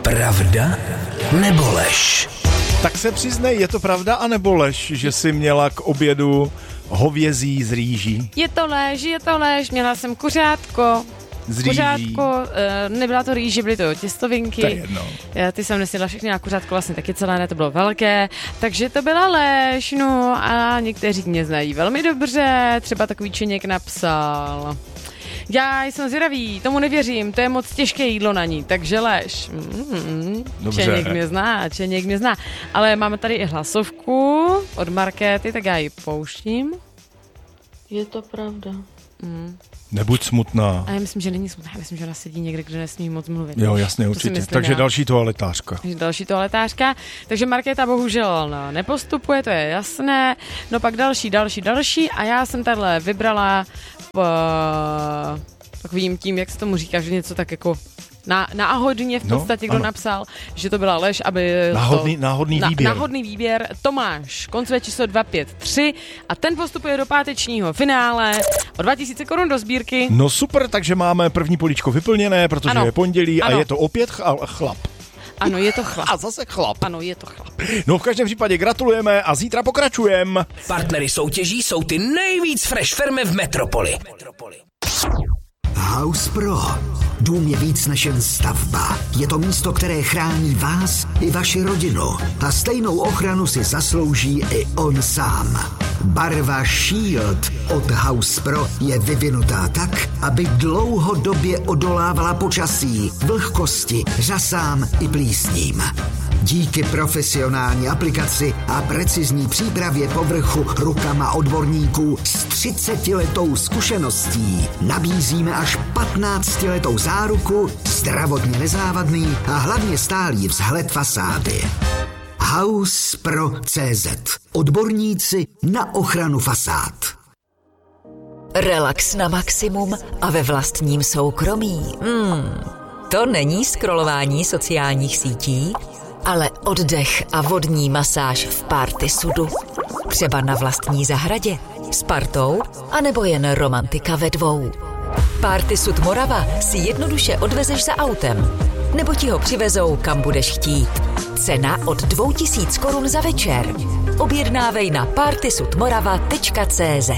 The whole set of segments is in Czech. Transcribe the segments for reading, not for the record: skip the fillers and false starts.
Pravda nebo lež? Tak se přiznej, je to pravda anebo lež, že jsi měla k obědu hovězí z rýží? Je to lež, měla jsem kuřátko. Z rýží. Kuřátko, nebyla to rýže, byly to těstovinky. To je jedno. Ty jsem nesnědla všechny na kuřátko, vlastně taky celé, ne, to bylo velké. Takže to byla lež, no a někteří mě znají velmi dobře, třeba takový Čeněk napsal. Já jsem zvědavý, tomu nevěřím, to je moc těžké jídlo na ní, takže lež. Čeněk mě zná. Ale máme tady i hlasovku od Markéty, tak já ji pouštím. Je to pravda. Nebuď smutná. A já myslím, že není smutná, já myslím, že ona sedí někde, kde nesmí moc mluvit. Jo, jasně, určitě. Takže další toaletářka. Takže Markéta bohužel nepostupuje, to je jasné. No pak další a já jsem tadyhle vybrala takovým tím, jak se tomu říká, že něco tak jako náhodně v podstatě, kdo napsal, že to byla lež, aby náhodný výběr. Tomáš, koncové číslo 253 a ten postupuje do pátečního finále o 2000 korun do sbírky. No super, takže máme první políčko vyplněné, protože je pondělí a je to opět chlap. Ano, je to chlap. A zase chlap. Ano, je to chlap. No v každém případě gratulujeme a zítra pokračujeme. Partnery soutěží jsou ty nejvíc fresh firmy v metropoli. House Pro. Dům je víc než jen stavba. Je to místo, které chrání vás i vaši rodinu. A stejnou ochranu si zaslouží i on sám. Barva Shield od House Pro je vyvinutá tak, aby dlouhodobě odolávala počasí, vlhkosti, řasám i plísním. Díky profesionální aplikaci a precizní přípravě povrchu rukama odborníků s 30letou zkušeností nabízíme až 15letou záruku, zdravotně nezávadný a hlavně stálý vzhled fasády. HousePro.cz. Odborníci na ochranu fasád. Relax na maximum a ve vlastním soukromí. To není scrollování sociálních sítí, ale oddech a vodní masáž v Party Sudu. Třeba na vlastní zahradě, s partou, anebo jen romantika ve dvou. Party Sud Morava si jednoduše odvezeš za autem, nebo ti ho přivezou, kam budeš chtít. Cena od 2000 korun za večer. Objednávej na partysudmorava.cz.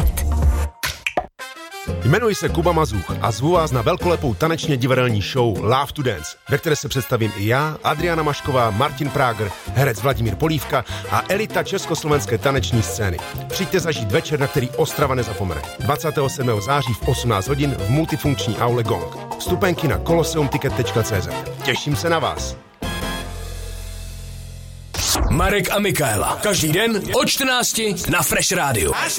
Jmenuji se Kuba Mazůch a zvu vás na velkolepou tanečně divadelní show Love to Dance, ve které se představím i já, Adriana Mašková, Martin Práger, herec Vladimír Polívka a elita československé taneční scény. Přijďte zažít večer, na který Ostrava nezapomene. 27. září v 18 hodin v multifunkční aule Gong. Vstupenky na koloseumticket.cz. Těším se na vás. Marek a Michaela. Každý den od 14 na Fresh Rádiu.